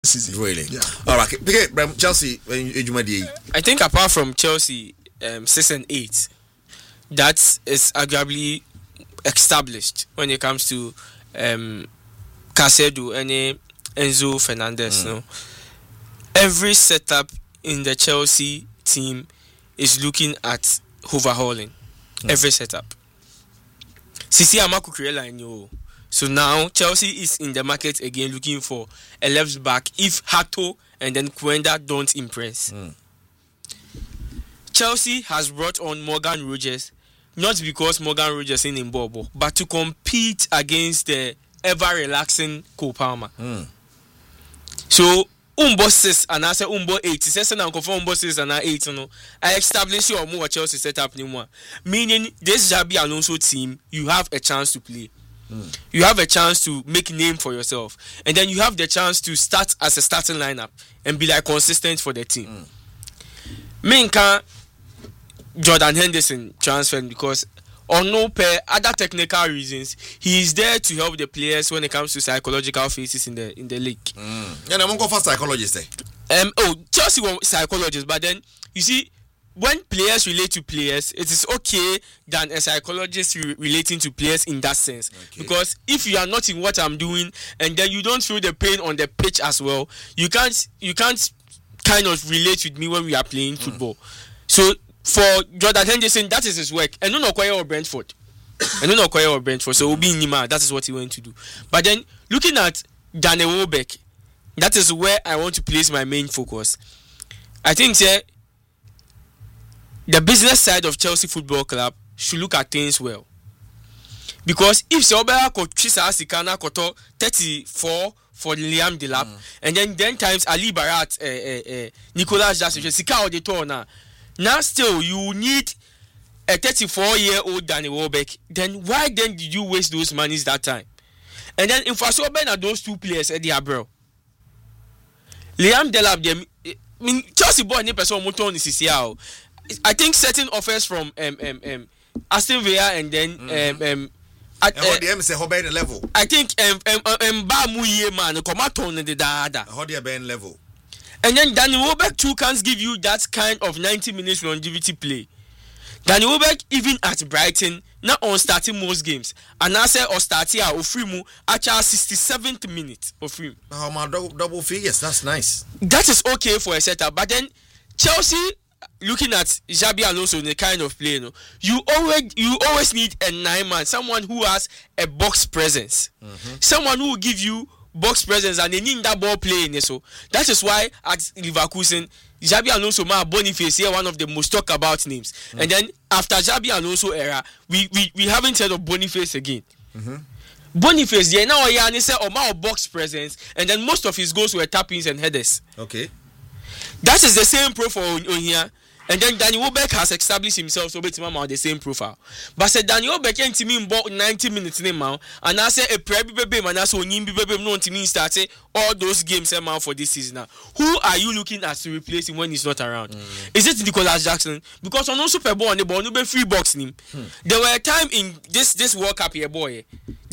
season. Really? Yeah. All right. Okay, Chelsea, I think apart from Chelsea, 6 and 8, that is arguably established when it comes to Casedo and Enzo Fernandez. No, every setup in the Chelsea team is looking at overhauling. Every setup. Sisi Amaku Kurela and you. So now Chelsea is in the market again looking for a left back if Hato and then Kwenda don't impress. Chelsea has brought on Morgan Rogers, not because Morgan Rogers is in Bobo, but to compete against the ever relaxing Cole Palmer. So Umbo 6 and I say Umbo 8. Says na confirm Umbo 6 and 8 no. I establish your more Chelsea setup anymore. Meaning this Xabi Alonso team, you have a chance to play. You have a chance to make name for yourself, and then you have the chance to start as a starting lineup and be like consistent for the team. Minka Jordan Henderson transferred because on no pair other technical reasons he is there to help the players when it comes to psychological phases in the league. Yeah, I'm going for psychologist. Chelsea were psychologists, but then you see when players relate to players, it is okay than a psychologist relating to players in that sense. Okay. Because if you are not in what I'm doing and then you don't feel the pain on the pitch as well, you can't kind of relate with me when we are playing football. So for Jordan Henderson, that is his work. And no Okoye or Brentford. So Obi Nima, that is what he went to do. But then looking at Daniel Welbeck, that is where I want to place my main focus. I think the business side of Chelsea Football Club should look at things well. Because if Sobera could Chisa Sikana Koto 34 for Liam Delap, and then times Ali Barat, Nicolas Jackson, Sika or the Torna, now still you need a 34-year-old Danny Welbeck, then why then did you waste those monies that time? And then if I saw those two players at the Abro, Liam Delap, Chelsea bought a person motor in CCL. I think certain offers from Aston Villa and then at the level. I think Mbamuye man Komaton and the dada. Level. And then Danny Welbeck too can't give you that kind of 90 minutes longevity play. Danny Welbeck even at Brighton not on starting most games. And I say or starting out Ofrimu at 67th minute of him. My double figures, that's nice. That is okay for a setup, but then Chelsea looking at Xabi Alonso in the kind of play, you always need a 9-man, someone who has a box presence, someone who will give you box presence and they need that ball playing. So that is why at Leverkusen, Xabi Alonso, Boniface here, one of the most talked about names. And then after Xabi Alonso era, we haven't heard of Boniface again. Boniface, yeah, now he said box presence, and then most of his goals were tap-ins and headers. Okay. That is the same profile on here. And then Daniel Welbeck has established himself so on the same profile. But said Daniel Welbeck came to me about 90 minutes now. And I said a prebi baby man so baby no to me started all those games for this season now. Who are you looking at to replace him when he's not around? Is it Nicolas Jackson? Because on no Super Bowl on the ball, no be free boxing him. There were a time in this World Cup here boy.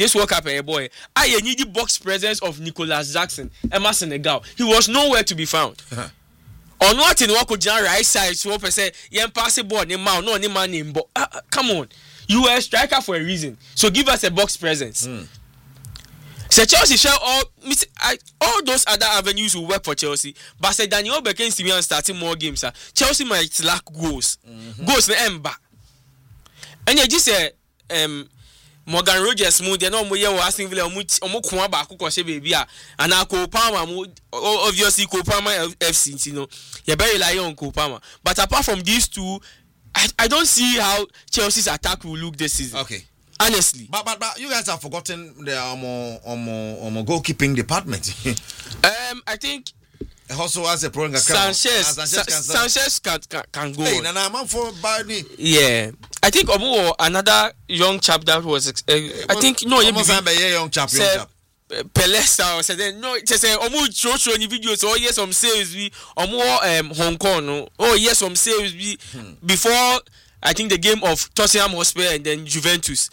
I need the box presence of Nicolas Jackson, Emma Senegal. He was nowhere to be found. On what in what could right side so say yen pass the ball no man name but come on, you were a striker for a reason, so give us a box presence. So Chelsea shall all those other avenues will work for Chelsea, but say Daniel Welbeck to me and starting more games. Chelsea might lack goals na emba and you just say Morgan Rogers mo de no mo ye wo Aston Villa omo ko ba akoko she baby and Cole Palmer obviously Cole Palmer FC you very rely on Cole Palmer, but apart from these two I don't see how Chelsea's attack will look this season. Okay, honestly, but you guys have forgotten the goalkeeping department. I think also has a problem. Sanchez can go. Hey, I'm for Barney. Yeah, I think another young chap that was. I think no, young chap. Pelesta said no. Just say show any videos. Oh yes, some sales we Hong Kong. Oh yes, some sales we before. I think the game of Tottenham Hotspur and then Juventus.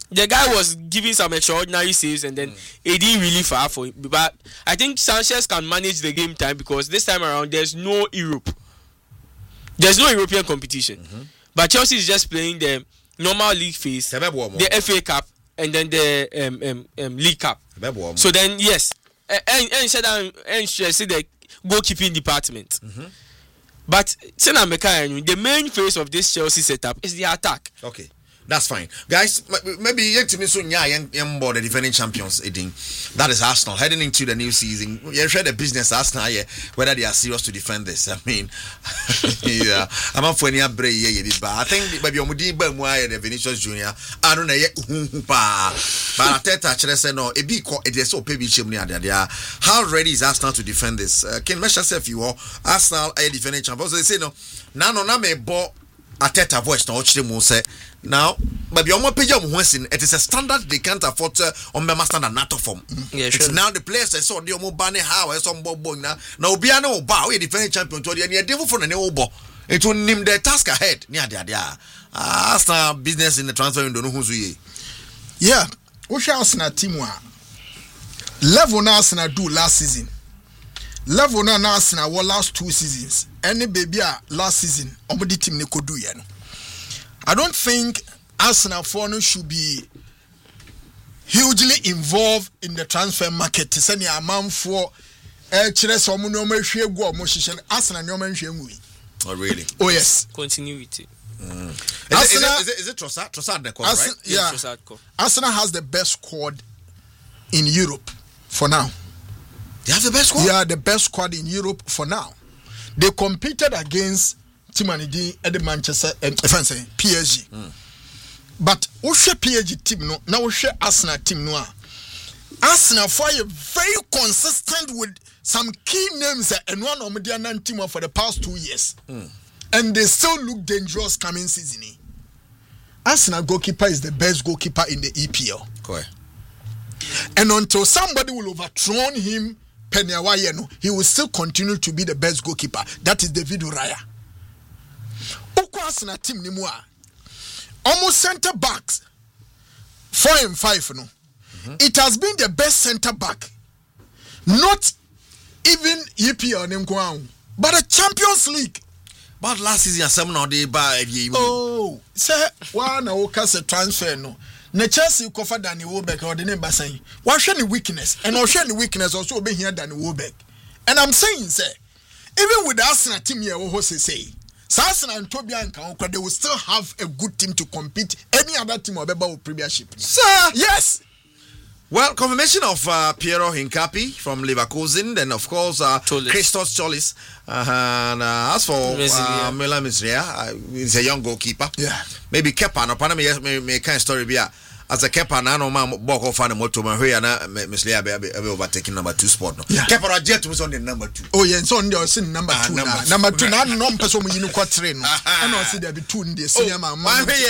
the guy was giving some extraordinary saves and then it didn't really far for him. But I think Sanchez can manage the game time because this time around there's no Europe. There's no European competition. But Chelsea is just playing the normal league phase, the FA Cup, and then the League Cup. So then, yes, and see the goalkeeping department. But the main phase of this Chelsea setup is the attack. Okay. That's fine. Guys, maybe the defending champions. That is Arsenal heading into the new season. You share the business Arsenal here, whether they are serious to defend this. I mean, yeah, I'm not for any but I think maybe the Vinicius Junior. I don't know, but Arteta said no. It is so baby chimney. How ready is Arsenal to defend this? Can measure yourself you are Arsenal are defending champions. So they say no. Now me bought Arteta voice now. Watch them say. Now, but it is a standard they can't afford on the standard NATO form. It's now the players I saw the Omobane how I saw Bob now. Now, Biano Bow, a defending champion, to the devil for an old ball. It will name the task ahead. Arsenal business in the transfer window. Yeah, we shall Arsenal team level now Arsenal do last season. Level now Arsenal were last 2 seasons. Any baby last season, omodi team ne could do yen. I don't think Arsenal should be hugely involved in the transfer market. To send a man for Arsenal. Oh really? Oh yes. Continuity. Arsenal, is it Trossard the call, right? Yeah. Arsenal has the best squad in Europe for now. They have the best squad? Yeah, the best squad in Europe for now. They competed against Timanidi at the Manchester PSG. But Osha PSG team no, now Osha Arsenal team no. Arsenal fire very consistent with some key names and one of the team for the past 2 years. And they still look dangerous coming season. Arsenal goalkeeper is the best goalkeeper in the EPL. Correct. And until somebody will overthrow him, he will still continue to be the best goalkeeper. That is David Raya. Arsenal team ni mua almost center backs 4 and 5 no. It has been the best center back, not even EPL but a Champions League. But last season 7 or day by oh say one a transfer no na Chelsea cover Danny Welbeck or the name by saying what show the weakness and or show the weakness also be here Danny Welbeck. And I'm saying say even with the Arsenal team here what say Arsenal and Toby and Kanka, they will still have a good team to compete any other team or Premiership. Sir, yes. Well, confirmation of Piero Hincapi from Leverkusen, then of course Christos Cholis, and as for Milan Misria, he's a young goalkeeper. Yeah, maybe Kepa. No, Panama may kind of story be as a Kepa. No man boko fan moto man here na Misria be overtaking number 2 spot. No, Kepa Rajet was on the number 2. Oh yeah, so on the number 2. Number 2 na no person mu yinu kwatre no. And I see there be 2 in the senior man.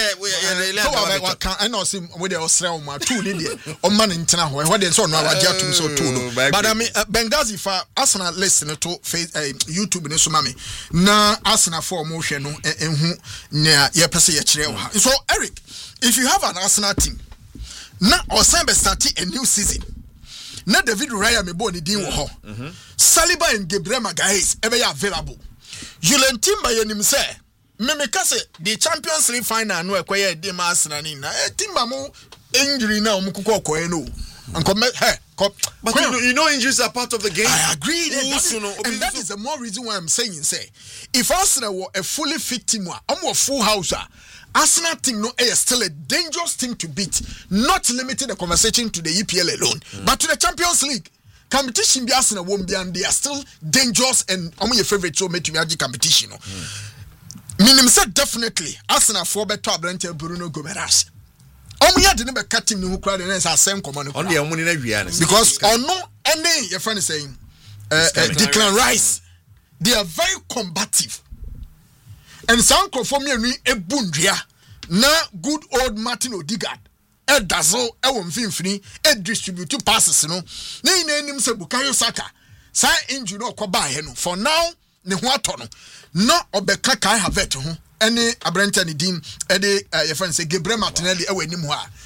I know see we dey Australia ma 2 ni there. O man ntina ho. What dey so no Rajet so 2 no. But I mean Benghazi for Arsenal listen to YouTube ne so mame. Na Arsenal for mo hwe no enhu nya ye pese ye kire wo ha. So Eric, if you have an Arsenal team na Osambe starting a new season. Na David Raya me bo ni din wo ho. Saliba and Gabriel Magalhaes ebe available. Julen Timber yenim say me kase the Champions League final no ekoye de ma Arsenal ni na Timber mo injury na o mukoko koye no. But you know injuries are part of the game. I agree. And that is the more reason why I'm saying say if Arsenal were a fully fit team, a full house, Arsenal team no is still a dangerous team to beat. Not limiting the conversation to the EPL alone, but to the Champions League. Competition be Arsenal won't be and they are still dangerous and your favorite so make you competition. Minim said definitely Arsenal for better Brent Bruno Gomes. Omuya de be cutting who crowd and same command on the money because or no any your friend is saying Declan Rice, they are very combative. And some conform me a bundria na good old Martin Odegaard e dazzle e won finfini e distribute passes no na nim se Bukayo Saka sa injury no kwaba he no for now ne ho ato no na obeka Kai Havertz ho any abranta ne dim e de your friend say Gabriel Martinelli e wanim ho a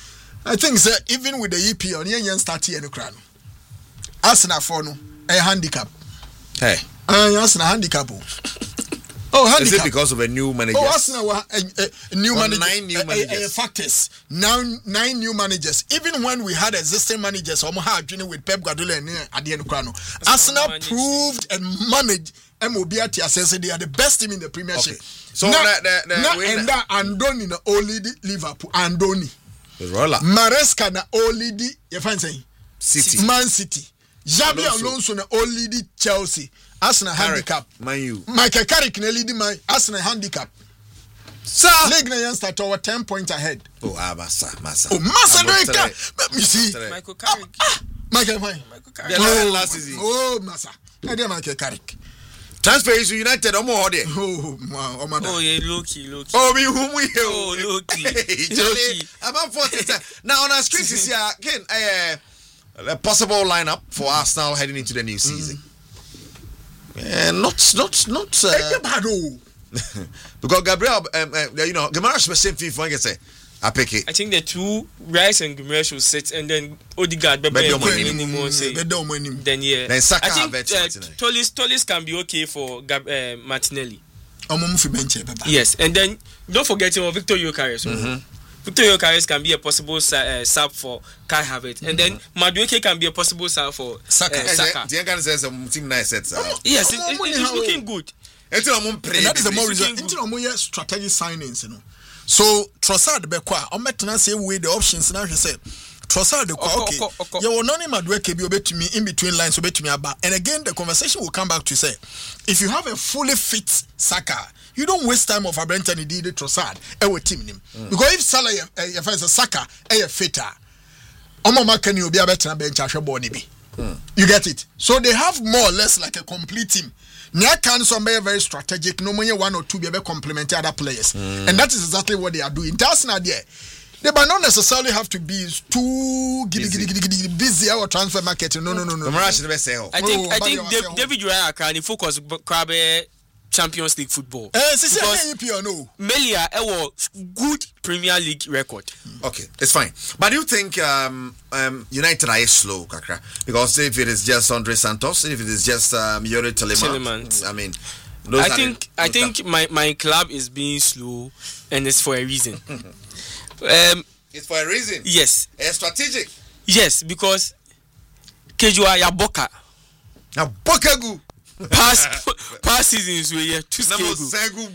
I think that even with the EP on yen start here no crown. Arsenal for no a handicap. Hey. Arsenal handicap. Oh, handicap. Is it because of a new manager? Oh, Arsenal a new manager. 9 new managers. Factors. Now 9 new managers. Even when we had existing managers, almost had journey with Pep Guardiola and Adrian Crano. Arsenal proved and managed MOB at Tiasense. They are the best team in the Premiership. Okay. So that Andoni na only Liverpool. Andoni. Roller. Maresca na only you find saying City. Man City. Xabi Alonso na only Chelsea. Arsenal handicap. Man U. Michael Carrick na lead my Arsenal handicap. Sir. League na young start over 10 points ahead. Oh, Massa. Oh, Massa let me see. Michael Carrick. Michael Carrick. Last season. Oh, Massa. I did Michael Carrick. Transfer is United. Oh, yeah, Loki. Oh, we whom we hear. Oh, Loki. I'm up for it. Now on our screen is here again a possible lineup for Arsenal heading into the new season. Not because Gabriel, Guimaraes was same FIFA. I can say, I pick it. I think the two Rice and Guimaraes will sit, and then Odegaard, then Saka. I think Tolisso can be okay for Martinelli. Yes, and then don't forget Victor Gyökeres. Victor Gyökeres can be a possible sub for Kai Havertz, and then Madueke can be a possible sub for Saka. Yes, it's looking good. And that is the more reason. Into strategic signings, you know. So Trossard bekwa, o metena say we the options now he said. Trossard okay. You will not Madueke be obey to me in between lines obey to me about. And again the conversation will come back to say if you have a fully fit Saka, you don't waste time of Abrentani did Trossard team him. Because if Salah if a Saka fitter, Omama can you be a better bench be. You get it? So they have more or less like a complete team. Nia can some very strategic, no more 1 or 2 be complement other players. And that is exactly what they are doing. That's not there. They might not necessarily have to be too busy our transfer market. No. I think David Raya can focus Krabe Champions League football. Melia good Premier League record. Okay, it's fine. But do you think United are slow, Kakra? Because if it is just Andre Santos, if it is just Yuri Tielemans, I mean, I think my club is being slow, and it's for a reason. It's for a reason. Yes. It's strategic. Yes, because Kejua Yaboka. Yabokagu. Past seasons were too scary.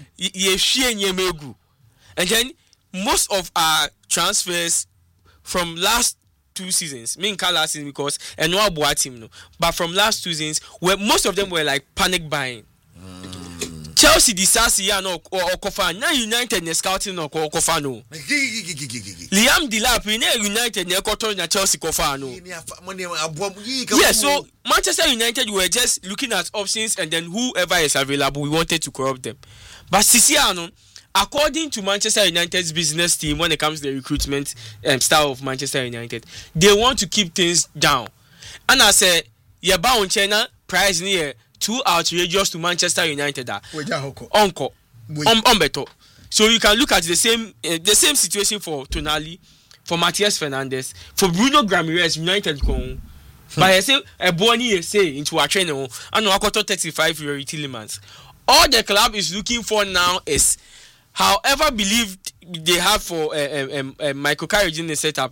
And then most of our transfers from last 2 seasons, last season because and no Aboa team no, but from last 2 seasons where most of them were like panic buying. Chelsea disasi no or Kofa now United ne scouting no Kofa no. Liam Delap in United ne Koto na Chelsea Kofa no. Yeah, so Manchester United were just looking at options and then whoever is available we wanted to corrupt them. But Sisiano, according to Manchester United's business team when it comes to the recruitment style of Manchester United, they want to keep things down. And I say, yeah, bound China price near too outrageous to Manchester United. Uncle, Beto. So you can look at the same situation for Tonali, for Matthias Fernandes, for Bruno Ramirez, United. But I say a Bonnie say into a trainer and no 35 Yuri Tielemans. All the club is looking for now is however believed they have for Michael Carrick in the setup.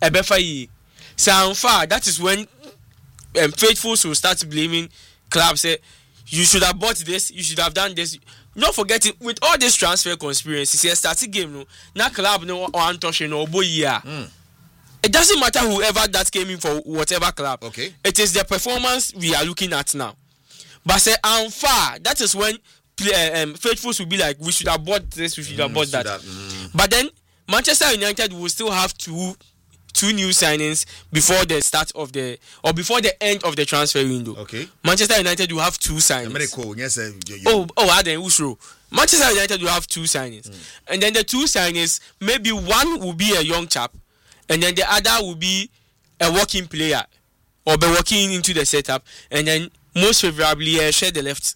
So far that is when faithfuls will start blaming clubs. Say you should have bought this, you should have done this. Not forgetting with all this transfer conspiracy, say starting game no, na club no or Antoshe no boy year. It doesn't matter whoever that came in for whatever club. Okay. It is the performance we are looking at now. But say far that is when faithfuls will be like we should have bought this, we should have bought that. But then Manchester United will still have two new signings before the start of before the end of the transfer window. Okay. Manchester United will have 2 signings. Manchester United will have 2 signings. And then the 2 signings, maybe one will be a young chap, and then the other will be a working player or be working into the setup, and then most favorably share the left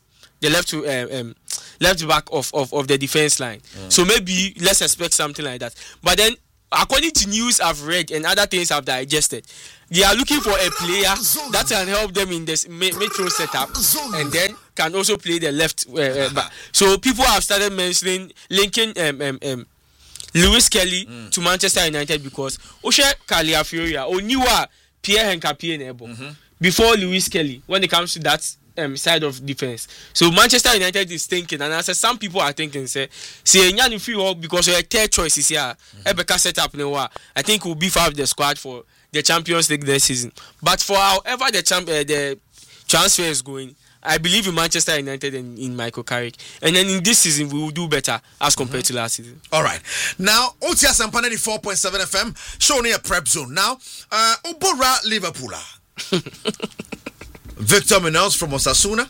back of the defense line. So maybe let's expect something like that. But then according to news I've read and other things I've digested, they are looking for a player that can help them in this metro setup and then can also play the left back. So people have started linking Lewis Kelly to Manchester United because Oshe Calafiori Oniwa Pierre Henkapi Nebo before Lewis Kelly when it comes to that side of defense. So Manchester United is thinking, and I said some people are thinking, say Nyani free because your third choice is here. Ebeka set up I think we'll beef up the squad for the Champions League this season. But for however the transfer is going, I believe in Manchester United and in Michael Carrick. And then in this season, we will do better as compared to last season. All right. Now, OTS and 4.7 FM, showing a prep zone. Now, Obora Liverpool. Victor Munoz from Osasuna.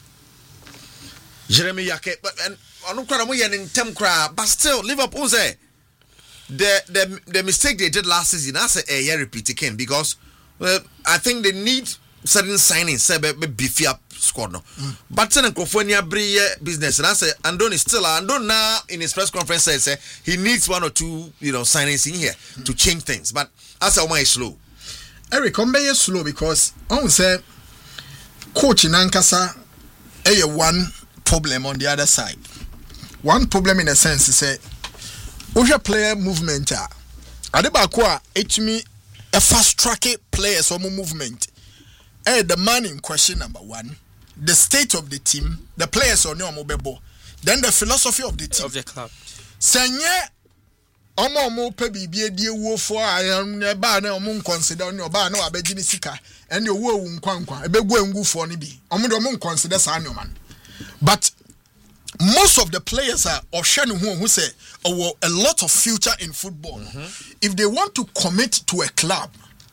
Jeremy Yake. And I don't cry, but still, Liverpool say the mistake they did last season, that's a year repeat again because I think they need certain signings, say beefy up squad no. But then California business and I say Andon is still Andon now in his press conference says he needs 1 or 2 signings in here to change things. But as a is slow. Eric, come is slow because I say coach in Ankasa one problem on the other side. One problem in a sense is say Osha player movement Adebakwa me a fast track players or movement. The man in question number 1, the state of the team, the players on your mobile, then the philosophy of the team of the club. Sanye omo pe bibie die wo for ayan ba na omo consider no ba na abegini sika and your wo nkwankwa ebegu engu for ni bi omo do omo consider sa man. But most of the players are Oshanu who say a lot of future in football. If they want to commit to a club,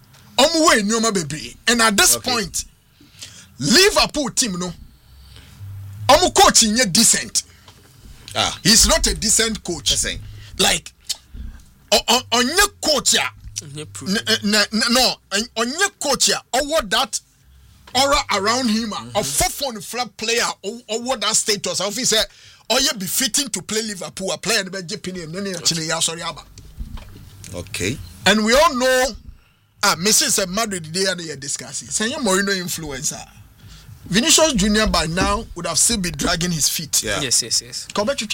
and at this point, Liverpool team no, coach is decent. He's not a decent coach. Like on your coach no, on your coach or what that aura around him a 4 flat player or what that status of he said or you be fitting to play Liverpool a player the sorry. Okay. And we all know Mrs. Madrid they are discussing. Say Mourinho influencer. Vinicius Junior by now would have still been dragging his feet. Yeah. Yes. But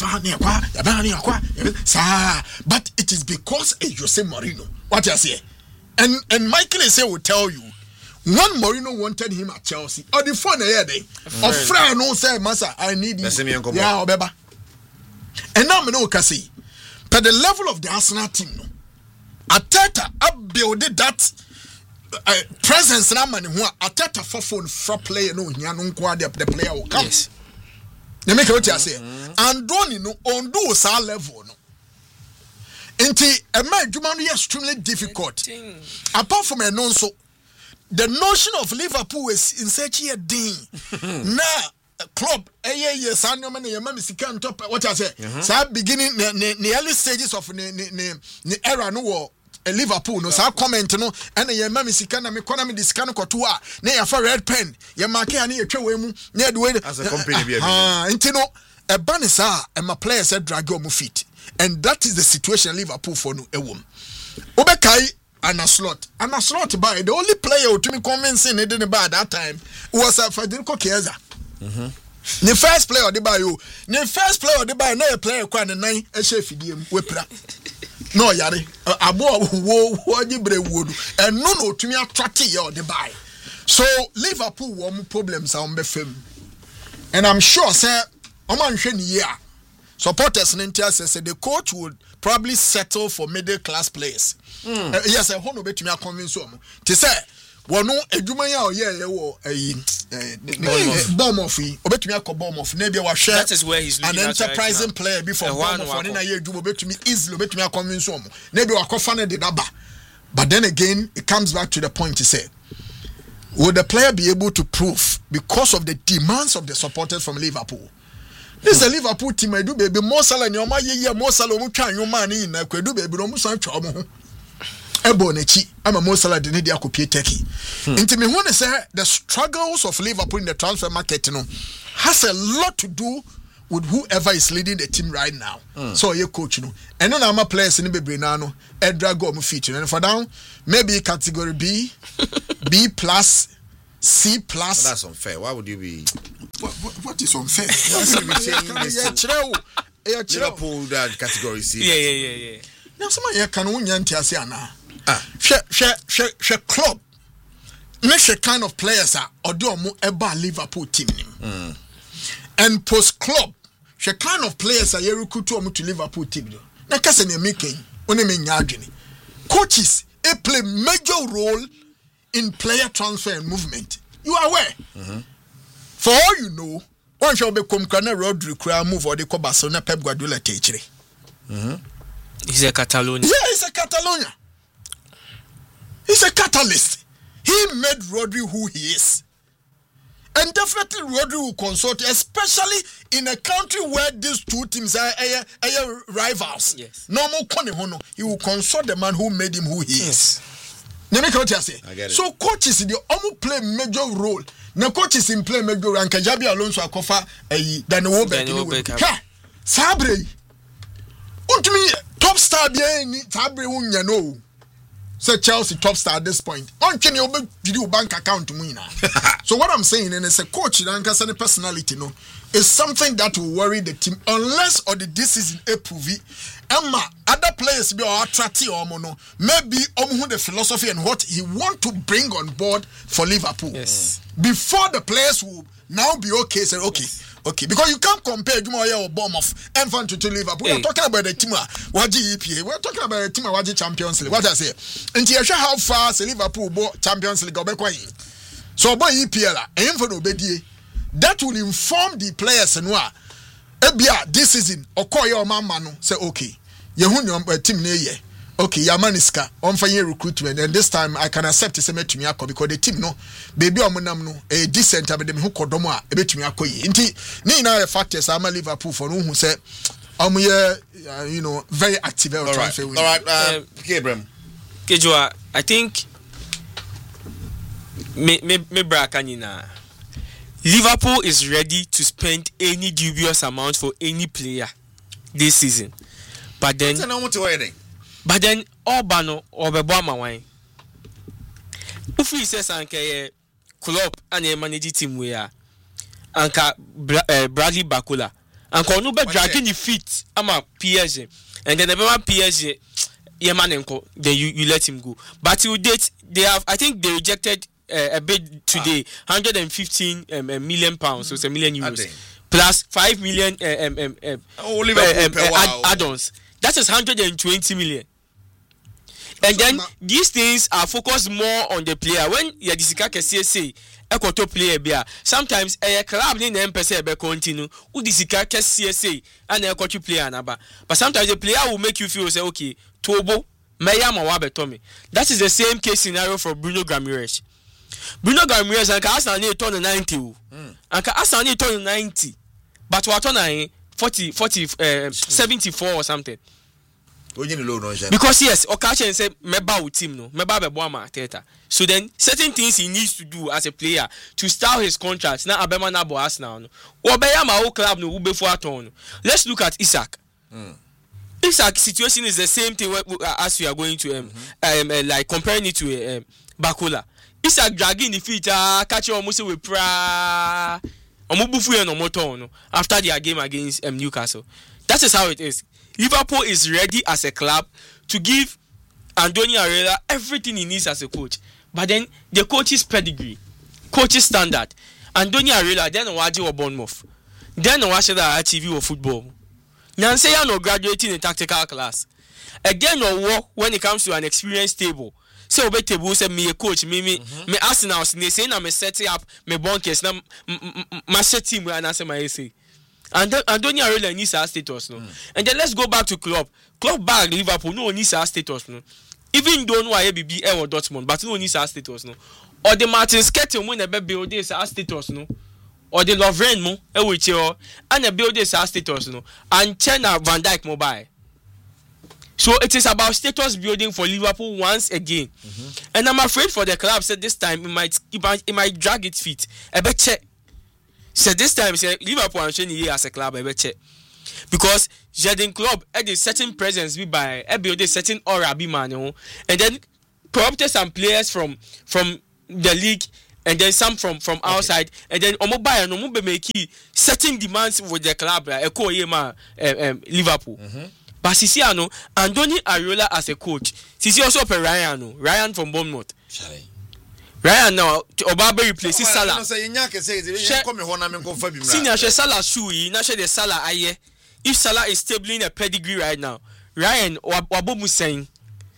it is because Jose Mourinho. What you say? And Michael Essay will tell you when Mourinho wanted him at Chelsea, or the phone day, or Fran no say, Massa, I need you. Yeah, Obeba. And now me know Kasi. But the level of the Arsenal team, no. Ateta upbuilded that presence na man who Ateta for player no nya no nkwa the player will come. Yes. You make what you say. And don't no on do sa level no. Inti e ma adwuma no extremely difficult. Apart from a non so the notion of Liverpool is in such a ding. Now club yes anyoma na yema misika on top what I say. So beginning the early stages of the era no Liverpool no sa comment no and yema misika na me kona me disika no koto a na ya for red pen ya mark ya na ye twa we mu na de we as a company be inti no e ba ne sa e ma players drag on feet and that is the situation Liverpool for no ewom obekai Anna Slot by the only player who to me convincing it didn't buy at that time was Federico Chiesa. The first player of the bio, the first player of the bio, no player quite a 9 a chef whipper. No, Yari, a boy who would and no to me attractive or the buy. So Liverpool won problems on the film. And I'm sure, sir, supporters and interests say the coach would probably settle for middle class players. Yes, I want to bet me a convince them. To say, well, no, a Jumaya or bomb of fee, or bet me a bomb of maybe our share. That is where he's an enterprising player before one in a year, do bet me easily, bet me a convince them. Maybe our coffin did that. But then again, it comes back to the point to say, would the player be able to prove because of the demands of the supporters from Liverpool? This is a Liverpool team. I do baby more salary. Your man, yeah, more salary. We try your money in. I could do baby. Don't much trouble. Ebonechi. I'm a more salary than the Akopie Teki. Into me, when I say the struggles of Liverpool in the transfer market, has a lot to do with whoever is leading the team right now. So you coach no. And then I'm a players in the baby now. Edra go feature and for down maybe category B, B plus, C plus. Well, that's unfair. Why would you be? What is unfair? Liverpool that category C. Yeah. Now someone can win Yantiasiana. She club. Make kind of players are or do eba Liverpool team. And post club, she kind of players are you recruit to Liverpool team. Na kase ne making one me nyadwene. Coaches play major role in player transfer and movement. You are aware? For all you know, one shall be Comcana Rodri Kra move or the Barcelona Pep Guardiola teacher. He's a Catalonia. Yeah, he's a Catalonia. He's a catalyst. He made Rodri who he is. And definitely Rodri will consult, especially in a country where these two teams are rivals. Yes. Normal Konehono, he will consult the man who made him who he is. I get it. So coaches they almost play major role. Now coaches in play major role. And Kajabi Alonso akofa Danny Welbeck. Ha, Sabre. Ultimately, top star be Sabre unya no. Say Chelsea top star at this point. On can you video bank account to me now? So what I'm saying, and as a coach, and personality, no, is something that will worry the team unless or this season approve. Emma, other players be attractive or mono. Maybe the philosophy and what he want to bring on board for Liverpool. Yes. Before the players will now be okay. Say okay. Yes. Okay, because you can't compare Jumoya or Bournemouth and Fan to Liverpool. We're talking about the team Waji EPA. We're talking about the team Waji Champions League. What I say? And you show how fast Liverpool bought Champions League. So by EPL, and for Obedi, that will inform the players and what. Ebia this season, Okoye Manu say okay. Yehun team near. Okay, Yamaniska on fire recruitment, and this time I can accept to me because the team no baby omunam no a decent abedem who kodomo a ebetumi akoyi. Nti ni na factors am Liverpool for who say you know very active transfer. All right, Gabriel. Kejua, I think me brakanina. Liverpool is ready to spend any dubious amount for any player this season. But then Obano or Bebama wine. If he says anke club and a managing team we are anka Bradley Bakula and no be dragging the feet ama PSG and then the PSG Yemanenko then you let him go. But to date they have I think they rejected a bid today 115 million pounds so it's €1 million plus 5 million add-ons. That is 120 million. And then these things are focused more on the player. When you disika kese say ekoto player bia, sometimes a club ni na mpese be continue. U disika kese say and ekoto player na ba. But sometimes the player will make you feel say okay, Tobo meya ma wa beto me. That is the same case scenario for Bruno Guimaraes. Bruno Guimaraes anka Arsenal ni turn 90. Anka Arsenal ni turn 90. But what on 74 or something. Because yes, Okachen said meba with team no, meba be boa Arteta. So then certain things he needs to do as a player to start his contract. Now Abema na bo Arsenal no. Obeya ma o club no ube for aton. Let's look at Isak. Isak's situation is the same thing as we are going to like comparing it to Bakula. Isak dragging the feet catch almost with pra after their game against Newcastle. That is how it is. Liverpool is ready as a club to give Antonio Areola everything he needs as a coach. But then the coach's pedigree, coach's standard. Antonio Areola then Waji or Bournemouth. Then Washi that achieve or football. Nancy no graduating in tactical class. Again or work when it comes to an experienced table. So obey table say me a coach me Arsenal say na me set up me bunkers na my set team and answer my essay. And Antonio Areola needs our status no. And then let's go back to club back Liverpool no needs our status no. Even though no ABB or Dortmund but no needs our status no. Or the Martin Sketting when the build this our status no. Or the Lovren mo which and the build this our status no. And Chena Van Dijk mobile. So it is about status building for Liverpool once again. And I'm afraid for the club said this time it might drag its feet. A bit check. So this time, say Liverpool and Chelsea as a club, I check because Jurgen Klopp had a certain presence be by a certain aura be man, and then corrupted some players from the league. And then some from outside, and then Omobai and Omube make certain demands with the club, Liverpool. But Sisiano, Andoni Areola as a coach, Sisi also per Ryan from Bournemouth. Ryan now Obabe replaces Salah. Senior Salah Shui, not the Salah Aye. If Salah is stable in a pedigree right now, Ryan Wabomu saying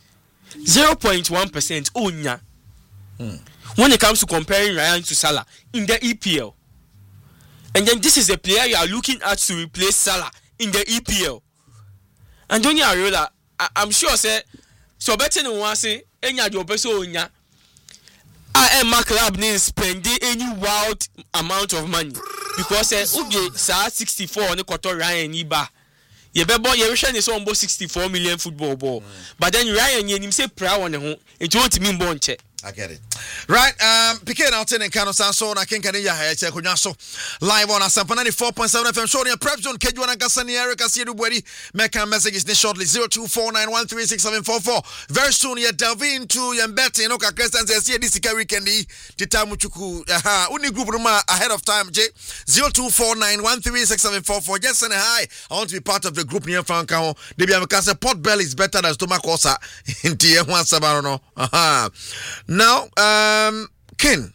0.1% Onya. When it comes to comparing Ryan to Salah in the EPL. And then this is the player you are looking at to replace Salah in the EPL. And Andoni Areola, I'm sure say so better than one say any of your person onya. I am club needs spending any wild amount of money because okay, 64 on the quarter Ryan Iba. You is almost 64 million football ball. But then Ryan you say proud on the home. It won't mean bon check. I get it. Right, Piquet Alton and Kano Sanso, I can't get a live on Asampa 94.7 FM. Shorty and Prep Zone, Kejuan and Gassani, Erica, Siedu, make a message is shortly 0249136744. Very soon, you're delving into your betting. Okay, Christians, I see this weekend. The time Muchuku, only group ahead of time, J 0249136744. Just send a hi. I want to be part of the group near Franco. They be a pot belly is better than stomach cosa in TM1 Sabarono. Now, Ken,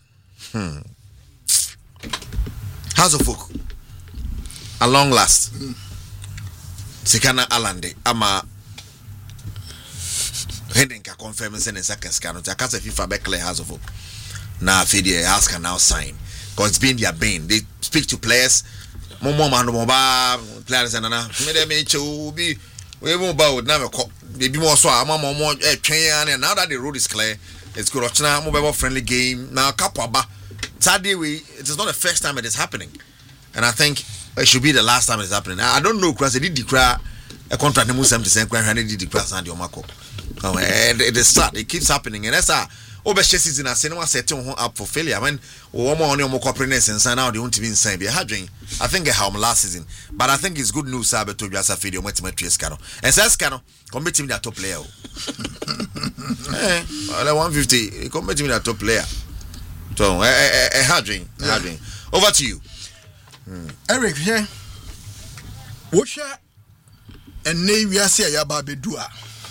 House of Folk, at long last, Sikana Alande, Ama Heading can confirm and send a second scan. I can't say FIFA Beckley House of Folk. Now, Fidi House can now sign because it's been their bane. They speak to players, Momo Mobile players, and Mede be we won't bow with never maybe more so. I'm more train, and now that the road is clear. It's good. Mobile friendly game now. Kapaba. Sadly, it is not the first time it is happening, and I think it should be the last time it's happening. I don't know because they did declare a contract. They 70% and they did declare Sandy Omako. It is sad. It keeps happening, and that's over season. I say no one setting up for failure. When one more on your corporateness and sign out, they won't even sign. Be having. I think how last season, but I think it's good news. Sabe to you as a video. What's my Scano? And says Scano. Commit him that top player. 150. Commit him that top player. So, Hadrin. Over to you, Eric. Here, Washa and Nay, we are saying Yababedua.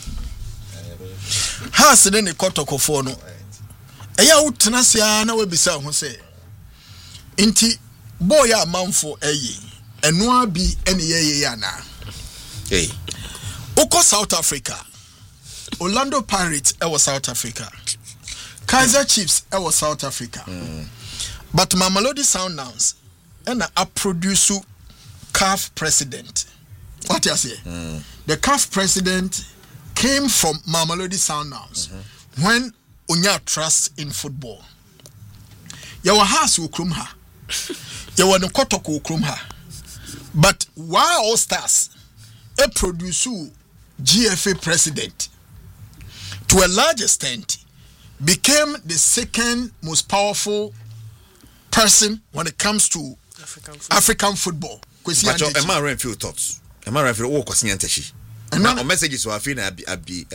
Has any Kotokofono. Aya Utanasia, no, be sound who say. Inti boya manfo aye, and no be any yana. Hey. Oko South Africa, Orlando Pirates, was South Africa, Kaiser Chiefs, was South Africa, but Mamelodi Sundowns, and a produce CAF president. What you say? The CAF president came from Mamelodi Sundowns when Unya trust in football. Yawa has ukrumha, yawa no kotoko ukrumha, but why all stars? A produce GFA president to a large extent became the second most powerful person when it comes to African football. But am I right few thoughts? Am I right for all question anteshi? Now messages so I feel abi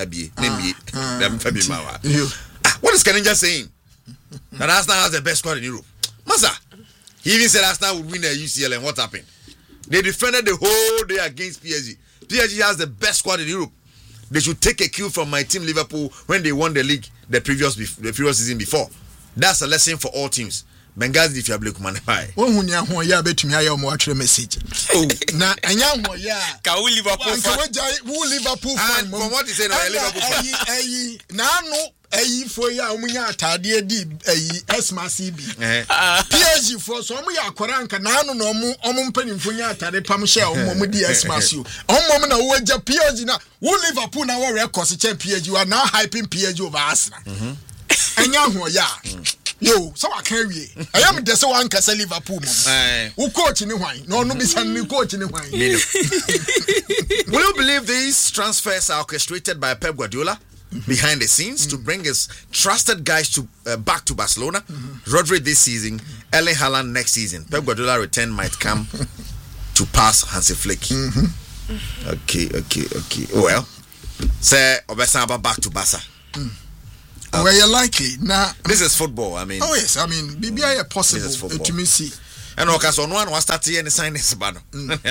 what is Kenja saying? That Arsenal has the best squad in Europe. Masa, he even said Arsenal would win the UCL, and what happened? They defended the whole day against PSG. PSG has the best squad in Europe. They should take a cue from my team Liverpool when they won the league the previous season before. That's a lesson for all teams. Benghazi if you are black man. When you are here, bet me I am watching message. Oh, na anya ho ya. Ka who Liverpool fan. And from what you say, no Liverpool fan. Na no for ya omunya atade di Esma CB. PSG for so omu ya akoranka na no omu mpanimfo nya atade pam share omu di Esma su. Omu na wo ja PSG na wo Liverpool na wo record champion PSG wa now hyping PSG over Arsenal. Anya ho ya. Yo, so I carry. I am the so one can Liverpool. Who coach in the wine? No, be sending coach in the wine. Will you believe these transfers are orchestrated by Pep Guardiola? behind the scenes to bring his trusted guys to back to Barcelona. Rodri this season, Erling Haaland next season. Pep Guardiola return might come to pass Hansi Flick. Okay. Well, say Obesamba back to Barca. Well, you're likely now. This is football. I mean, oh yes, I mean, BBI possible to me see. And okay, on one was starting any sign this bano.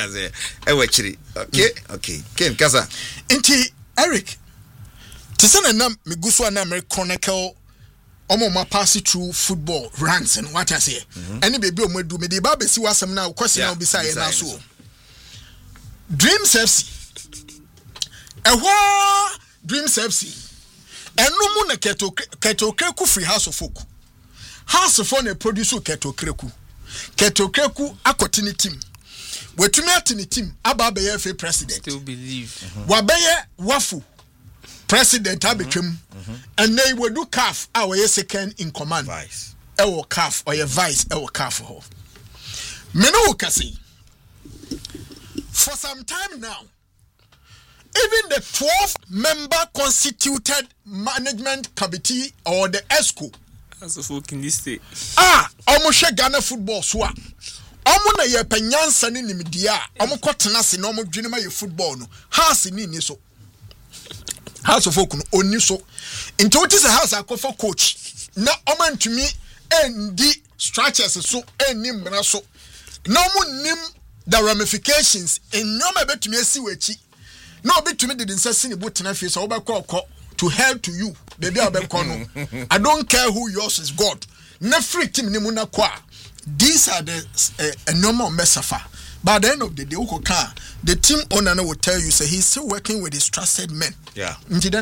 Okay. Kim Kasa. Inti Eric. Tisana nam migusu na American Chronicle. Omo ma pass through football ranks and what I say. Any baby omo do me the ba besi wasem na question na obisa na so. Dreams FC. Ewa Dreams FC. Enu mu na keto kreku free house of folk. House of na produce keto kreku. Keto kreku akotini team. Wetumi atini team aba be FA president. Still believe. Wabeye wafu president abetwem. And they will do CAF our second in command. Vice. Ewo CAF or your vice ewo CAF ho. Meno kasi. For some time now, even the 12-member constituted management committee or the ESCO as a folk in this state. Almost Ghana football swa. Omo na ye penyansa ni nimdia. Omo kwatena se na omo dwene ye football no. House ni so. House of folk no oni so. Into what is a house akofa coach. Na omo ntumi endi structures so eni mra so. Na omo nim the ramifications in no betumi asi wachi. No betumi did insist ni botena face so obekọ to hell to you. Baby obekọ no. I don't care who yours is God. Na free team ni mu na kwa. These are the normal messafa. But at the end of the day, the team owner will tell you, say he's still working with his trusted men. Yeah. And then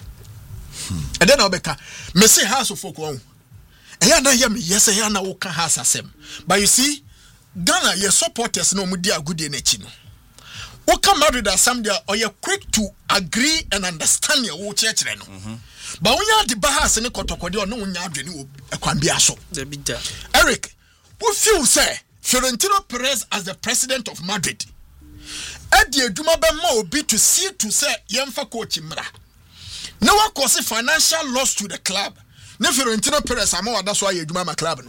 I'll me say house of folk one. And na hear me, yes, I na woka house asem. But you see, Ghana, your supporters no mudia good in echino. Woka married as some there, or you're quick to agree and understand your old church. But when you're the bahas and the kotokodi or no one yardini, a kwambiaso. Eric, who feel say Florentino Perez as the president of Madrid? Eddie Dumaba mo be to see to say Yemfa coach Mra. No one cause financial loss to the club. Ne Florentino Perez amo that's why you do my club.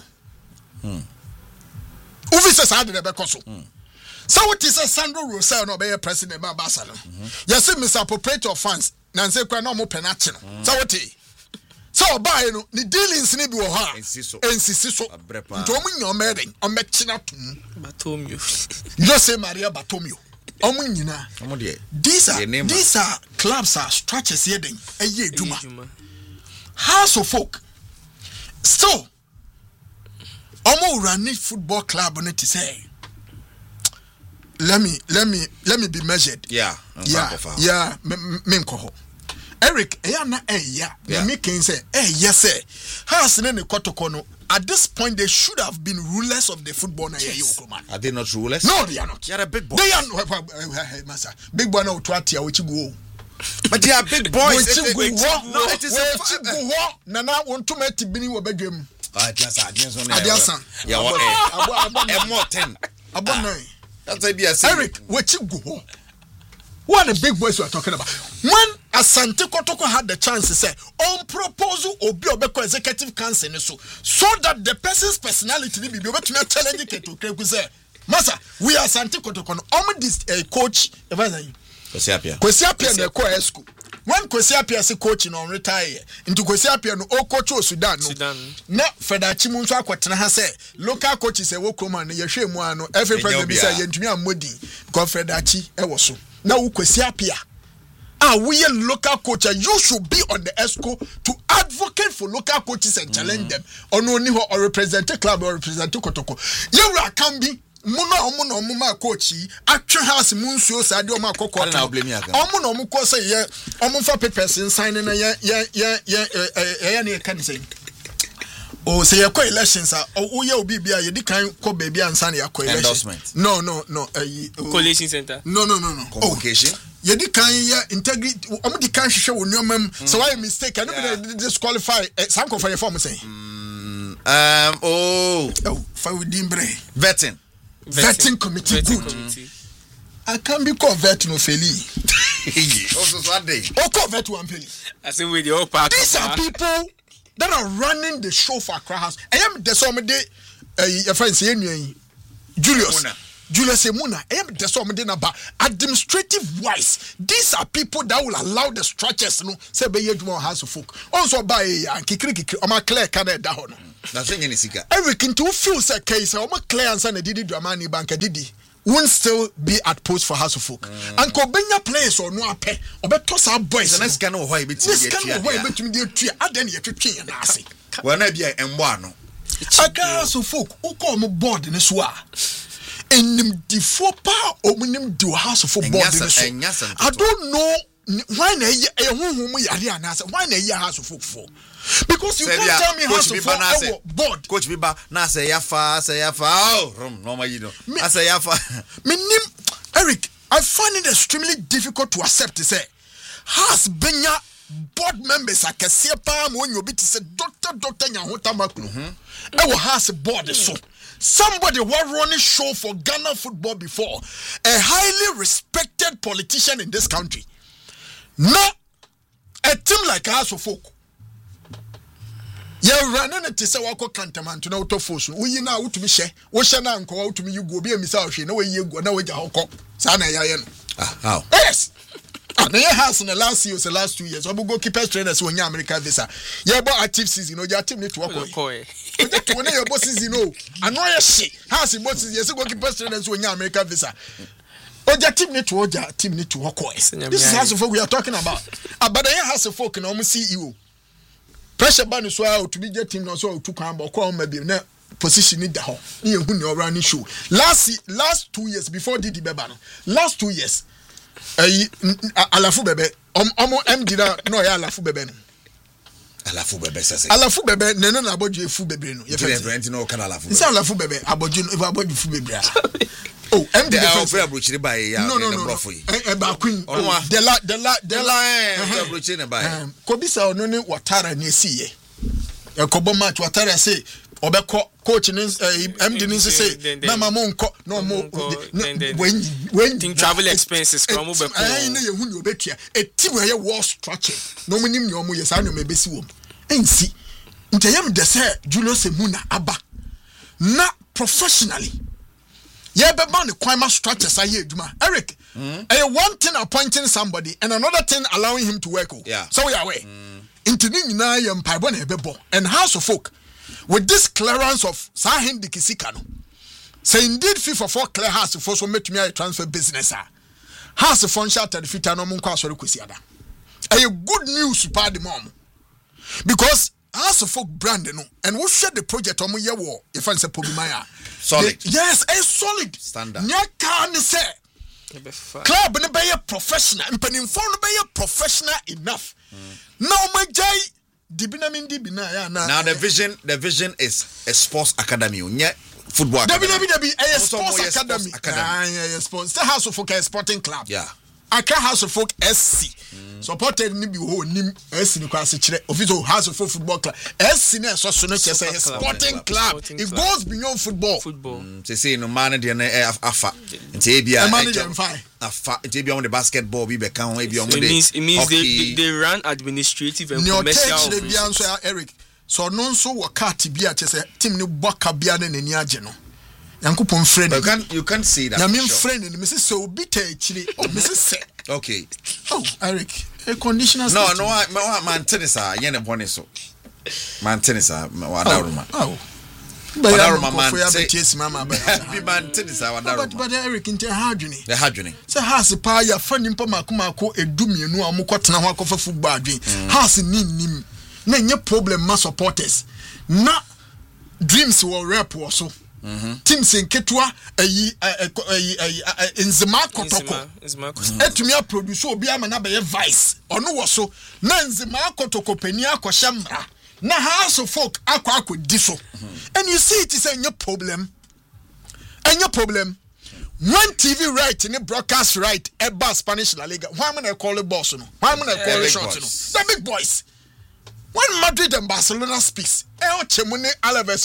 Uvi says I did a becoso. So what is a Sandro Rosell no be president of Barcelona? Yes, Mr. Appropriator funds. Nancy Kwano mo penachino. So what he? So buy no the dealings ni bi wo ha. Ensisi so. Nto omu nyo mering o mechina tum. Bartomeu. Jose Maria Bartomeu. Omu nyina. These are clubs are structures here den. Eye eduma. House of folk. Still omu running football club on it to say. Let me be measured. Yeah. Memko. Eric, me can say, yes, sir. House in any kotokono. At this point, they should have been rulers of the football. Yes. Are they not rulers? No, they are not. They are a big boy. They are not. Big boy now to atia which go. But they are big boys. No, it is a Nana want to make Tibini or bedroom. Adiasa. Yeah, more 10. About 9. That's Eric, what you go? What the big boys we are talking about? When Asante Kotoko had the chance to say, on proposal or be obeko executive council so that the person's personality be able to challenge it to say, Masa, we are Asante Kotoko. This coach, Kwesi Appiah the core school. When Kwesi Appiah say coaching on retire, into Kwesi Appiah no o coach o Sudan no. Na Fedachi mu nso akwetena ha say local coaches say wo kroma no ye hwe mu ano every president be say yentumi amodi because Fedachi e wo so. Na wo Kwesi Appiah we are local coach and you should be on the ESCO to advocate for local coaches and challenge them or no or represent a club or represent Kotoko. You can be Muna coachy, actual house Munsu Sadio Makoko. Omuno Muko say, yeah, Omufa papers in signing a can say. Oh, say your elections are oh, you'll be a you can't call baby and Sunny endorsement. No. Collation center. No. Convocation. You can't integrity. The can't show no mem. So I mistake. I don't disqualify. Some for your form say. For Dimbre. Vetting committee. Good. I can't be called vetting of Feli. Oko vet one penny. I say with the whole park. These are people that are running the show for Accra House. I am the some day your friend say Julius Emuna. I am the some day about administrative wise. These are people that will allow the structures no say be more house of folk. Also by kikiri o ma clear kada da ho no. Na so nyane sika. Everything to feel say case o ma clear ansa na didi Dramani bank didi. Won't still be at post for House of Folk. And Kobenya players or no ape or better some boys. Let's can know why this kind of way between the tree. I then you tree and assay. When I be a M1. A House of Folk who call me board in a swa. And them the power or when do House of Folk board in a swa. I don't know why why a House of Folk for. Because you can't tell me House of Folk board. Coach Biba na say yafa oh no you know. I say yafa. Eric, I find it extremely difficult to accept to say has benya board members akese pa mo nyobi to say doctor Nyahota Makulu. E has a board so somebody was running show for Ghana football before, a highly respected politician in this country. Now a team like House of Folk you running it to say wako kantaman to know to force. We now to be share. We shall now go out to me. You go be a missile. No way you go. No way to Hong Kong. Sana Yayan. How? Yes. And the house in the last years, the last 2 years. I will go keep trainers when you America visa. You about active season. You know your team need to work away. When your bosses, you know, I know your shit. House in bosses. Yes, go keep trainers when you America visa. Oh, your team need to work. Your team need to work away. This is House of Folk we are talking about. But the House of Folk can almost see you. Pressure ban is why to be team no so to come but call maybe na position in the hall. You who no running show. Last 2 years before Didi Bebano. Last 2 years. Alafu bebe omo MD no ya alafu bebe no. Alafu bebe sase. Alafu bebe nene na aboju efu bebe no. Ye friend no kan alafu. Nsa alafu bebe aboju fu bebe. Oh, MD the friend abrochiri by ya no. Ba queen. The la abrochiri by. Kobisa ono ne watara ne siye. Ekobo match watara say obeko coach ni MD ni say mama mo nko no mo when travel expenses from obeko. Na ye hu ni obetua. A team where war structure. No mo nim ni omo yes anu me besi wom. Ensi. Nteyam de say Julius Emuna aba. Na professionally yeah, but man, the quite structures are here, Eric. One thing appointing somebody and another thing allowing him to work. Yeah. So we are away. And House of Folk with this clearance of Sahin Dikisikano. Say indeed FIFA for clear House of Folk so make me a transfer business. House of Folk shot at the fit and a good news to the mom. Because House of Folk brand no and we share the project on your war if I say Pobimaya. Solid. Yes, a solid standard. Nya can say club no be professional and pen inform no be professional enough. Now my jay dibina ya na. Now the vision is a sports academy. Nya football academy. A sports academy. Sports. The House of Folk a sporting club. Yeah. Accra House of Folk SC. Supported ni bi ho nim SC ni kwase kire official House of Folk football club. SC na so no say sporting club. It goes beyond football. Say no man dey na afa. Nti bia afa nti bia on the basketball bi be kan e bia on the. It means they run administrative and commercial. No Eric. So no so wo card bia say team ni boka bia na nani age no. Yankopon friend. You can't say that. I mean friend and Mrs. So bit actually. Oh, Mrs. Okay. Oh, Eric. A conditioner. No, man tennis are yen and bonnet so. Man tennis are Wadaruma. Oh. Wadaruma man say mama. Man tennis are Wadaruma. But Eric into Hadjuni. The Hadjuni. So has a pa ya friend in Pamakumako a dummy no amukotna wako for football dream. Has nim. Nanya problem ma supporters. Na dreams will rap also. Teams in Ketua Nzema Kotoko Etumia produce obi amana be vice ono wo so na Nzema Kotoko penia kwashambra na House of Folk akwa diso and you see it is a problem when TV right in the broadcast right eba Spanish La Liga why am I call it boss no why am I call it short no the big boys when Madrid and Barcelona speaks, El Chemune Alaves,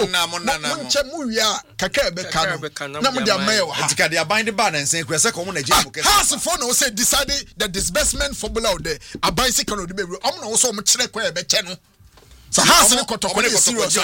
Has a phone say decided the disbursement formula out there, a bicycle of the baby. I'm also much channel. So has a serious.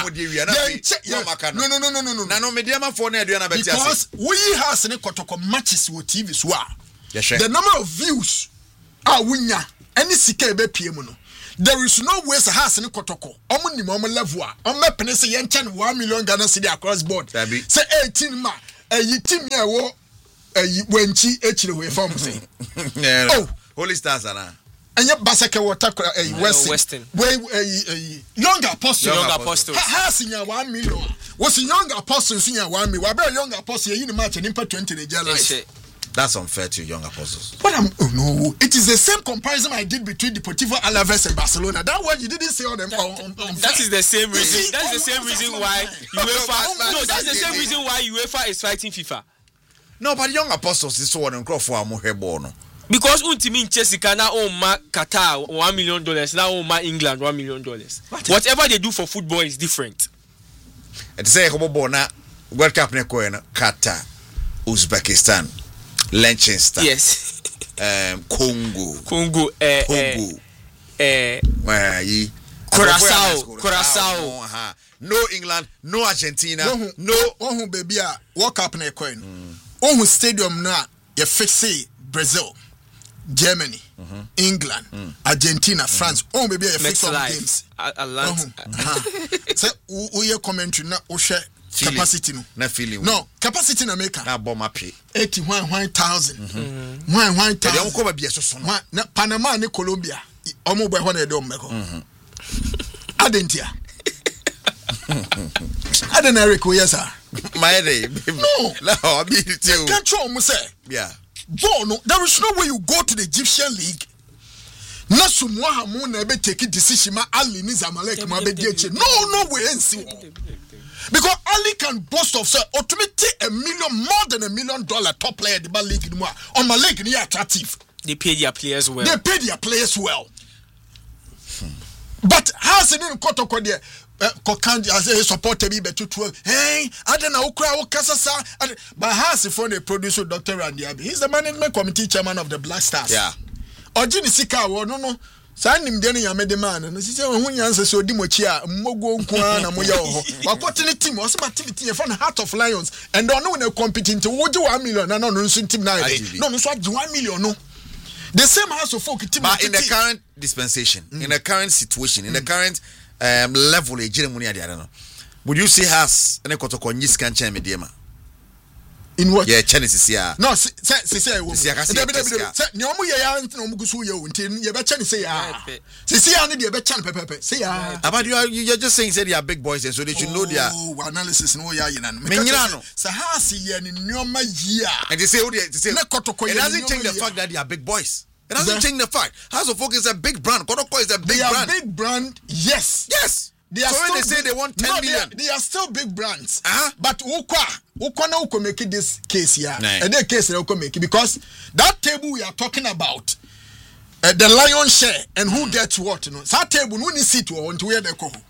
No, medium for because we has a kotoko matches with TV swar. The number of views are winya any CKB PM. There is no way to has any kotoko. Omni mama level. On my penny say 1 million Ghana cedi across board. Say 18 ma. A team ya wo when chi way from say. Oh, Holy Stars ana. And yet Basaka water Western. Young apostle. Has in 1 million. Was a young apostle in 1 million. Why young apostle in the match and impact 20 in the That's unfair to young apostles. But no, it is the same comparison I did between Deportivo Alaves and Barcelona. That one you didn't say on them. That is the same reason. That's the same reason why UEFA. No, that's the same reason why UEFA is fighting FIFA. No, but young apostles is so on and crop for a more. Because Untimi Jessica now own Qatar $1 million, now own England $1 million. Whatever they do for football is different. And say Hobona World Cup Nekoena, Qatar, Uzbekistan, Liechtenstein. Yes. Congo. Curacao. No England, no Argentina, no baby World Cup Nekoena. Oh stadium now you fix Brazil. Germany, England, Argentina, France. Oh, maybe a fix of games. Atlanta. Say, we are commentary na Osha capacity no. Na feeling. No, capacity na America. Na bomb pay. 81,000. 1,000. They don't come be so. Na Panama ni Colombia. Omo boy one do meko. Adentia. Aden Eric sir. My day. No. I mean it too. Can't you almost say? Yeah. No, there is no way you go to the Egyptian league. Na sumwa hamu na ebe take decision ma Ali ni Zamalek ma be die. No way nsi. Because Ali can boast of say automatically more than $1 million top player the ball league no on my league ni attractive. They pay their players well. But has any kotoko there Kokanji as a supporter be better to hey, I don't know Kasasa, but has a phone a producer Dr. Randy Abbey. He's the management committee chairman of the Black Stars. Yeah. Ojini Sika no. Sign him then you made the man and she said when you answer so Dimochia, Mogo Kwana Moyo. But what the team was some activity from the Heart of Lions and don't know when they're competing to what do 1 million and no team now. No, so 1 million no. The same House of Folk team. But in the current dispensation, in the current situation, in the current level I don't know. Would you see has any kotoko nyiskan chen mediema? In what? Yeah, Genesis yeah. No, say ni omu ya no mugusu ye unti ye be chen say ya. Say ya ni be chen pepepe. Say ya. About you're just saying say they are big boys and so they should know their analysis no ya yin no. Menyira Say has ye ni nyoma yi a. And they say it doesn't change the fact that they are big boys. It doesn't change the fact. House of Folk is a big brand. Kotoko is a big brand. They are big brand, yes. They are so when they say they want 10 million. They are still big brands. But Ukwa make this case here. And the case they make it because that table we are talking about, the lion share and who gets what, you know. That table, who needs it to where they go.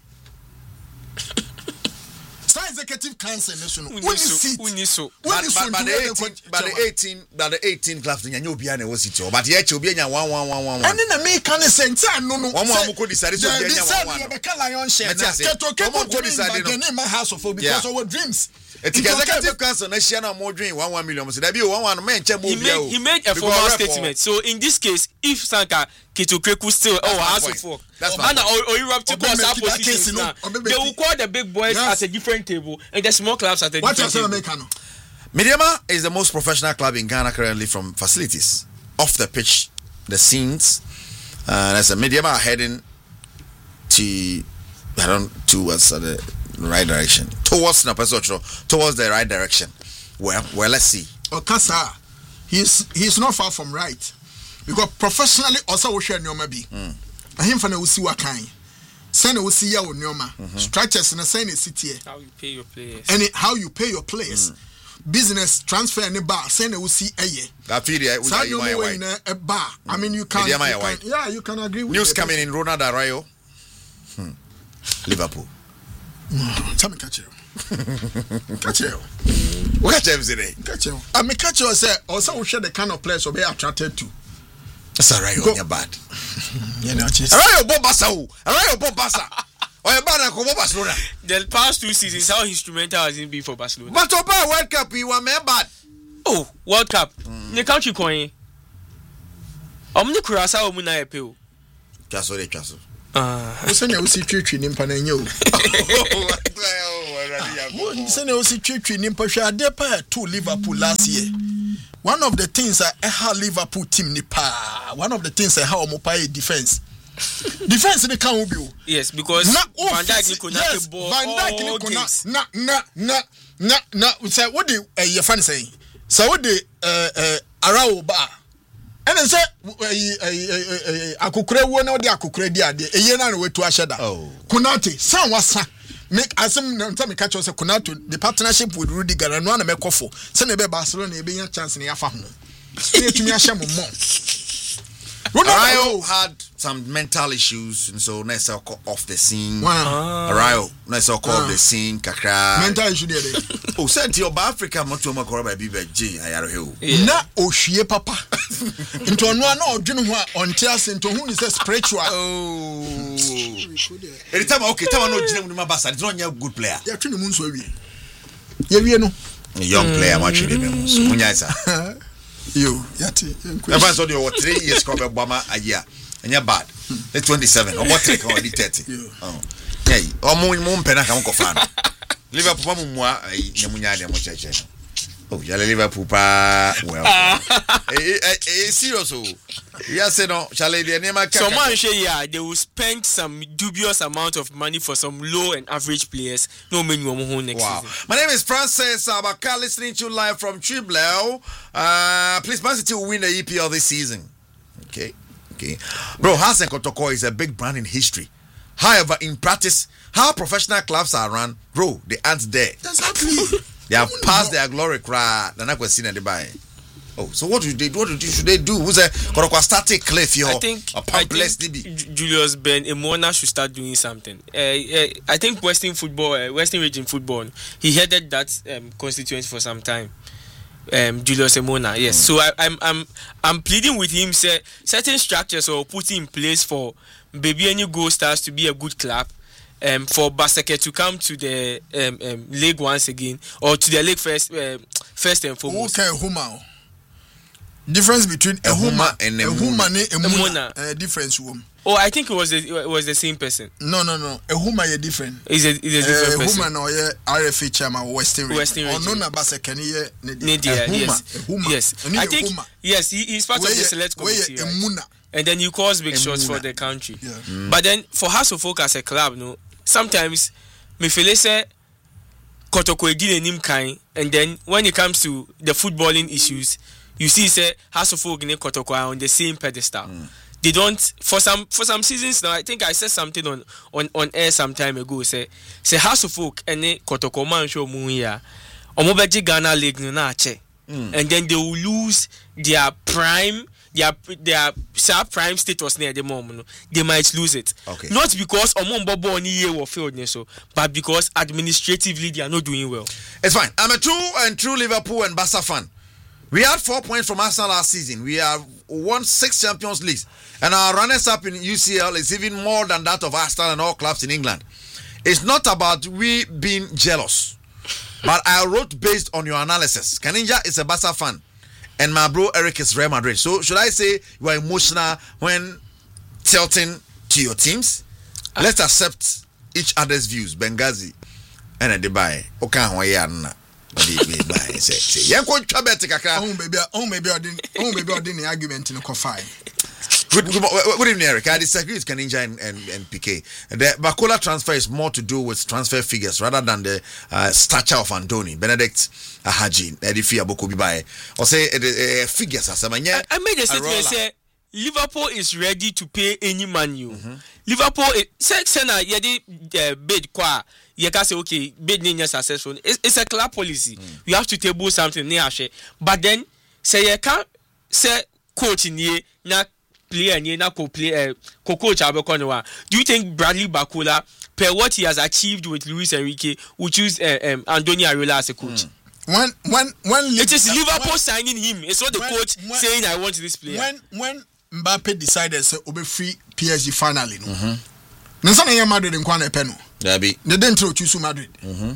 Executive council national. But the 18 clubs in your piano was it, but yet you'll be in 1. And in American sense, no. One could decide to be lion share. My house of because our dreams. It's executive council next year more dream 1 million. So there be 1 man. He made a formal statement. So in this case, if Sanka Kitokreku still House of Folk, and or Europe to cause our position now, they will call the big boys at a different table and the small clubs at a different table. Mediama is the most professional club in Ghana currently from facilities, off the pitch, the scenes. As a Mediama are heading towards the right direction. Towards the right direction. Well, let's see. Okasa, he's not far from right. Because professionally, also we share nyoma bi. Ahim fa na usi wa kan. Say na usi ya nyoma. Structures na say na city. How you pay your players. And how you pay your players. Business transfer any bar say na usi eye. That feel a bar. I mean you can yeah, you can agree with news coming in Ronald Arroyo. Liverpool. Tell me catch you. Catch you. What catch today? Catch you. I mean catch you say also we share the kind of players we be attracted to. That's alright, you're bad. You know, alright, Bombasa. Or you bad and Barcelona. The past 2 seasons, how instrumental has he been for Barcelona? But Oba World Cup, you were bad. Oh, World Cup. The country coin. Omni Kurasa or Muna Epeo. Just what they trust. Send you see treaty in Panano. Send you see treaty in Pasha Depa to Liverpool last year. One of the things I had Liverpool team nipa. One of the things I have Mopai defense. Defense in the can be. Yes, because Van Dijk could not the ball. Van Dijk could not. Say what the your fan saying. So what the Arao ba. And then say akukure wo na odi akukure di ade. Eye na we to asheda. Kunate san wasa. Make asem tell me catch us Kunato the partnership with Rudiger and one mekofo. Say na be Barcelona e be yan chance na yafa ho. E tumi ahye mo mo. Rayo had some mental issues, and so let's off the scene. Rayo, let's off the scene. Kakra. Mental issue there. Oh, sent your Africa, Motuama Koraba BBG. Ayaro. Na Oshie Papa. Into one no Junwa on tears into whom is spiritual. Oh, every time okay, tell no Jim Mabasa, it's not a good player. You're trying to moon so we. No. A young player, much in the You, Yati. I saw you 3 years cover Obama a year, and you're bad. The 27 or what take already 30. Oh, hey, or more Penaka fan. Liverpool, Yamunya, oh, you're Liverpool, well, serious. Yes, no, shall I name my so man, yeah, they will spend some dubious amount of money for some low and average players. No minimum next season. My name is Francis Abaka, listening to you live from Triblau. Please, Man City will win the EPL this season. Okay. Bro, Hassan Kotoko is a big brand in history. However, in practice, how professional clubs are run, bro, they aren't there. Exactly. They have passed their glory cry. They're not going to see anybody. Oh, so what should they do? Who's a static cliff here? I think Julius Ben Emona should start doing something. I think Western Region Football, he headed that constituency for some time. Julius Emona, yes. So I'm pleading with him. Say certain structures or put in place for Baby Any Gold Stars to be a good club. For Baseke to come to the league once again, or to the league first and foremost. Okay, Huma. Difference between a Huma and a Huma difference room. Oh, I think it was the same person. No. A Huma is different. Is a different person. Huma no RFA chairman Western Region. Oh, no, Baseke yes. I think yes, he's part of the select committee. Right? And then he calls big shots for the country. Yeah. But then for House of Folk as a club, no, sometimes me feel say Kotoko edin enim kind, and then when it comes to the footballing issues, you see say House of Folk and Kotoko are on the same pedestal. They don't for some seasons now. I think I said something on air some time ago. Say House of Folk and Kotoko man show muya. Omobeji Ghana League no na che. And then they will lose their prime. Their prime status near the moment, they might lose it. Okay. Not because Bobo on year or failed, but because administratively they are not doing well. It's fine. I'm a true Liverpool and Barca fan. We had 4 points from Arsenal last season. We have won 6 Champions Leagues, and our runners-up in UCL is even more than that of Arsenal and all clubs in England. It's not about we being jealous, but I wrote based on your analysis. Kaninja is a Barca fan. And my bro Eric is Real Madrid. So should I say you are emotional when tilting to your teams? Let's accept each other's views. Benghazi and Dubai. Okay, Hawaiian. Say, maybe I didn't argument in the coffee. Good evening, Eric. I disagree with Kaninja and PK. The Bakola transfer is more to do with transfer figures rather than the stature of Andoni, Benedict Ahaji, Edifi Abokobibaye. Or say figures. I made a statement say Liverpool is ready to pay any money. Liverpool say na yedi bid kwa you can say okay bid ni successful. It's a club policy. You have to table something near. But then say you can say coach in here na player ni na coach abeko no. Do you think Bradley Bakola, per what he has achieved with Luis Enrique, would choose Andoni Areola as a coach? When it is Liverpool signing him. It's not the coach saying I want this player. When Mbappe decided to be free PSG finally, no. Nsa na Madrid nkwa pe no. Dabi. They didn't choose Madrid.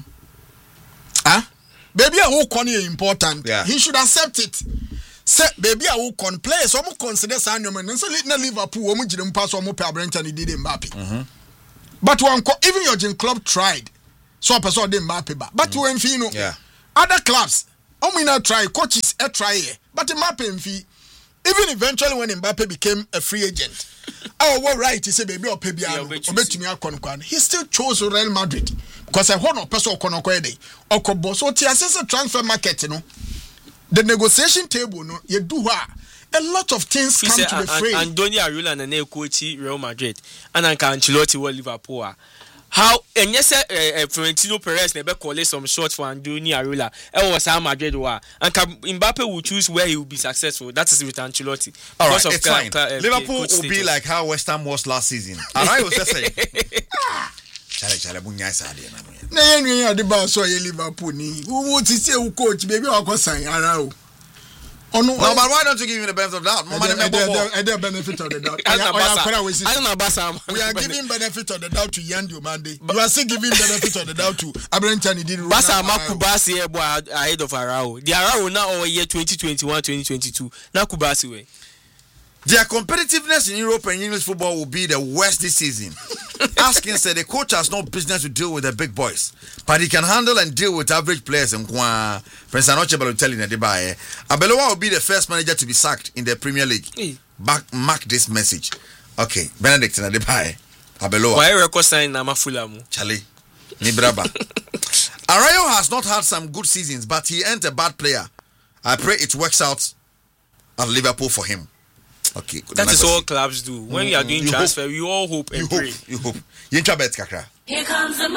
Baby a who con important. Yeah. He should accept it. Say baby a who con players so mo consider Sanyo man. Nsa na Liverpool o mo gire mpa so mo pe Abranta ni did Mbappe. But even your Jim club tried. So person dey Mbappe ba. But when fi no. Yeah. Other clubs, try coaches try here, but Mbappe fee. Even eventually when Mbappe became a free agent, what right he said baby or Pebiano, he still chose Real Madrid because I want no person or boss or TSS transfer market, you know. The negotiation table, no, you do a lot of things come to the frame. Andoni Areola and a coach Real Madrid, and Ancelotti will Liverpool. How and yes, Florentino Perez never called some shots for Andoni Areola. It was Real Madrid war, and Mbappe will choose where he will be successful. That is with Ancelotti. All right, it's fine. Liverpool will be like how West Ham was last season. And I was just saying, Chale bunya sadi na me. Na yenwe ya de ba so ye Liverpool ni. Wo ti say wo coach baby o ko san ara o. No, but why don't you give him the benefit of the doubt? The benefit of the doubt. We are giving benefit of the doubt to Yandy Omande. You are still giving benefit of the doubt to Abrantani did Basa Makubasi ahead of Arao. The Arao now over year 2021-2022. Now Kubasi way. Their competitiveness in Europe and English football will be the worst this season. Asking said the coach has no business to deal with the big boys, but he can handle and deal with average players. And Prince Anoche will tell you that Abeloa will be the first manager to be sacked in the Premier League. Mark this message. Okay, Benedict and Adebaye. Abeloa. Why record sign Namafulamu? Charlie. Nibraba. Arayo has not had some good seasons, but he ain't a bad player. I pray it works out at Liverpool for him. Okay, that is all clubs do. When you are doing transfer, we all hope and pray. You hope. You bet, Kakra. Here comes the